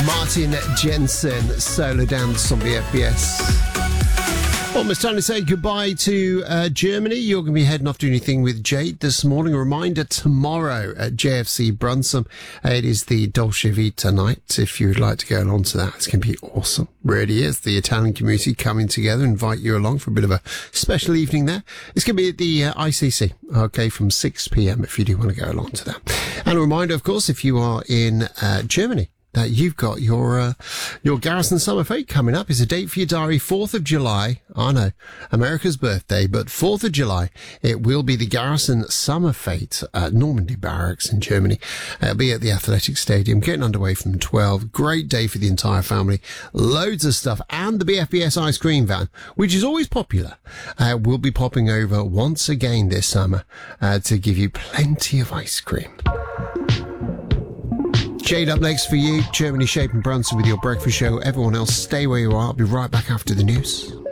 Martin Jensen, Solo Dance on BFBS. Almost time to say goodbye to Germany. You're going to be heading off doing your thing with Jade this morning. A reminder, tomorrow at JFC Brunsum, it is the Dolce Vita night. If you would like to go along to that, it's going to be awesome. Really is. The Italian community coming together, invite you along for a bit of a special evening there. It's going to be at the ICC, okay, from 6 p.m. if you do want to go along to that. And a reminder, of course, if you are in Germany, that you've got your Garrison Summer Fete coming up. It's a date for your diary, 4th of July. I know, America's birthday, but 4th of July, it will be the Garrison Summer Fete at Normandy Barracks in Germany. It'll be at the Athletic Stadium, getting underway from 12. Great day for the entire family. Loads of stuff. And the BFBS ice cream van, which is always popular, will be popping over once again this summer to give you plenty of ice cream. Jade up next for you. Germany, Shape and Brunson with your breakfast show. Everyone else, stay where you are. I'll be right back after the news.